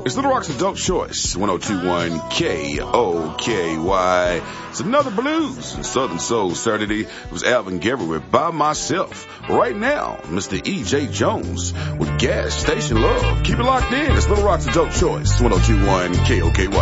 It's Little Rock's Adult Choice, 1021 KOKY. It's another blues and Southern Soul Saturday. It was Alvin Gary with By Myself. Right now, Mr. E.J. Jones with Gas Station Love. Keep it locked in. It's Little Rock's Adult Choice, 1021 KOKY.